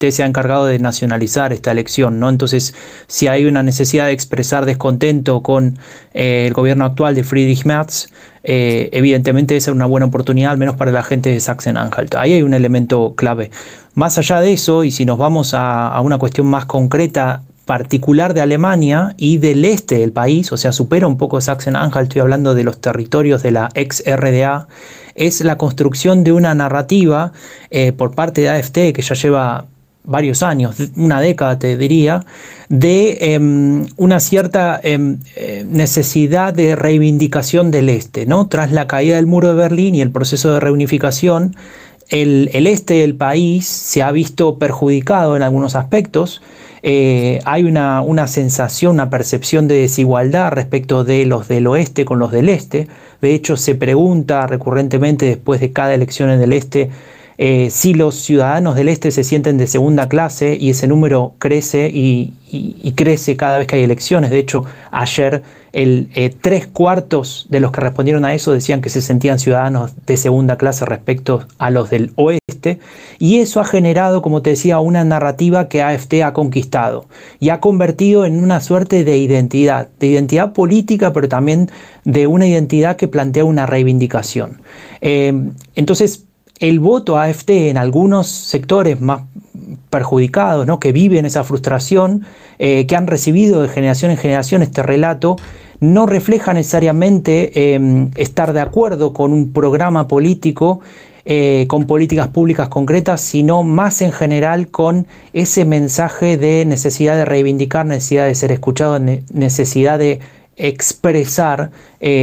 AfD se ha encargado de nacionalizar esta elección, ¿no? Entonces, si hay una necesidad de expresar descontento con el gobierno actual de Friedrich Merz, evidentemente esa es una buena oportunidad, al menos para la gente de Sachsen-Anhalt. Ahí hay un elemento clave. Más allá de eso, y si nos vamos a una cuestión más concreta, particular de Alemania y del este del país, o sea, supera un poco Sachsen-Anhalt, estoy hablando de los territorios de la ex-RDA, es la construcción de una narrativa por parte de AfD, que ya lleva varios años, una década te diría, de una cierta necesidad de reivindicación del este, ¿no? Tras la caída del muro de Berlín y el proceso de reunificación, el este del país se ha visto perjudicado en algunos aspectos. Hay una sensación, una percepción de desigualdad respecto de los del oeste con los del este. De hecho, se pregunta recurrentemente después de cada elección en el este si los ciudadanos del este se sienten de segunda clase, y ese número crece y crece cada vez que hay elecciones. De hecho, ayer 3/4 de los que respondieron a eso decían que se sentían ciudadanos de segunda clase respecto a los del oeste, y eso ha generado, como te decía, una narrativa que AfD ha conquistado y ha convertido en una suerte de identidad política, pero también de una identidad que plantea una reivindicación. Entonces, el voto a AfD en algunos sectores más perjudicados, ¿no?, que viven esa frustración, que han recibido de generación en generación este relato, no refleja necesariamente estar de acuerdo con un programa político, con políticas públicas concretas, sino más en general con ese mensaje de necesidad de reivindicar, necesidad de ser escuchado, necesidad de expresar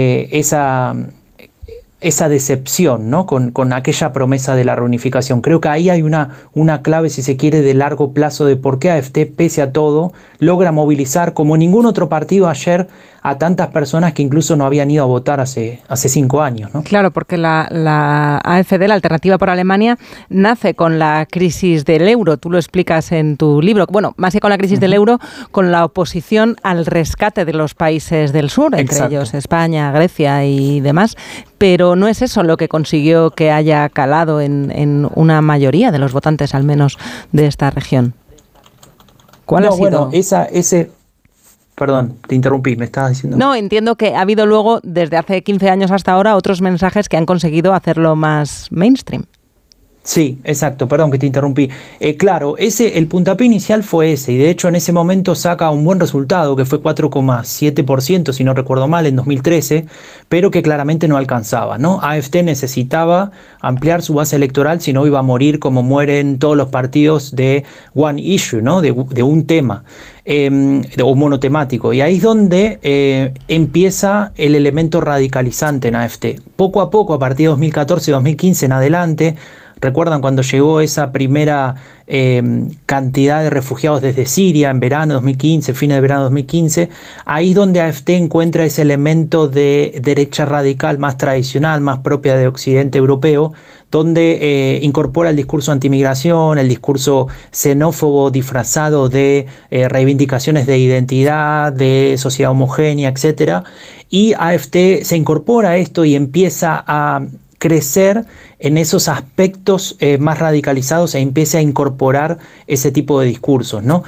esa decepción, ¿no?, con aquella promesa de la reunificación. Creo que ahí hay una clave, si se quiere, de largo plazo de por qué AfD, pese a todo, logra movilizar como ningún otro partido ayer a tantas personas que incluso no habían ido a votar hace 5 años, ¿no? Claro, porque la AfD, la Alternativa por Alemania, nace con la crisis del euro. Tú lo explicas en tu libro. Bueno, más que con la crisis del euro, con la oposición al rescate de los países del sur, entre ellos España, Grecia y demás. Pero no es eso lo que consiguió que haya calado en una mayoría de los votantes, al menos, de esta región. ¿Cuál ha sido? Bueno, Perdón, te interrumpí, me estabas diciendo. No, entiendo que ha habido luego, desde hace 15 años hasta ahora, otros mensajes que han conseguido hacerlo más mainstream. Sí, exacto, perdón que te interrumpí. Claro, el puntapié inicial fue ese, y de hecho en ese momento saca un buen resultado, que fue 4,7%, si no recuerdo mal, en 2013, pero que claramente no alcanzaba, ¿no? AfD necesitaba ampliar su base electoral, si no iba a morir como mueren todos los partidos de one issue, ¿no?, de un tema. O monotemático, y ahí es donde empieza el elemento radicalizante en AfD. Poco a poco, a partir de 2014 y 2015 en adelante, ¿recuerdan cuando llegó esa primera cantidad de refugiados desde Siria en verano 2015, fines de verano 2015? Ahí es donde AfD encuentra ese elemento de derecha radical más tradicional, más propia de Occidente europeo, donde incorpora el discurso antimigración, el discurso xenófobo disfrazado de reivindicaciones de identidad, de sociedad homogénea, etc. Y AfD se incorpora a esto y empieza a crecer en esos aspectos más radicalizados e empieza a incorporar ese tipo de discursos, ¿no?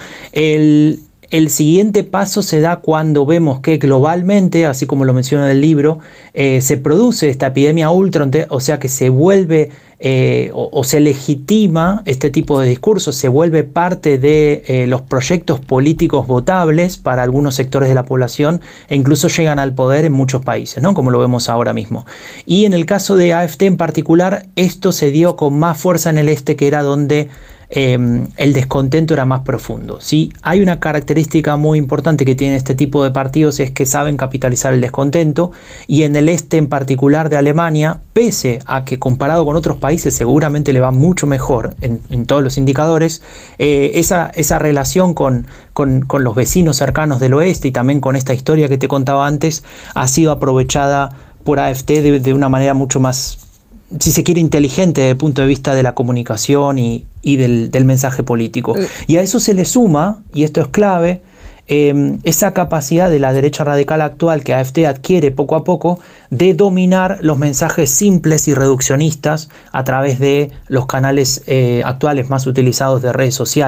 El siguiente paso se da cuando vemos que globalmente, así como lo menciona en el libro, se produce esta epidemia Ultron, o sea que se vuelve o se legitima este tipo de discursos, se vuelve parte de los proyectos políticos votables para algunos sectores de la población, e incluso llegan al poder en muchos países, ¿no?, como lo vemos ahora mismo. Y en el caso de AfD en particular, esto se dio con más fuerza en el este, que era donde el descontento era más profundo, ¿sí? Hay una característica muy importante que tienen este tipo de partidos, es que saben capitalizar el descontento, y en el este en particular de Alemania, pese a que comparado con otros países seguramente le va mucho mejor en todos los indicadores, esa relación con los vecinos cercanos del oeste, y también con esta historia que te contaba antes, ha sido aprovechada por AfD de una manera mucho más, si se quiere, inteligente desde el punto de vista de la comunicación y del mensaje político. Y a eso se le suma, y esto es clave, esa capacidad de la derecha radical actual que AfD adquiere poco a poco de dominar los mensajes simples y reduccionistas a través de los canales actuales más utilizados de redes sociales.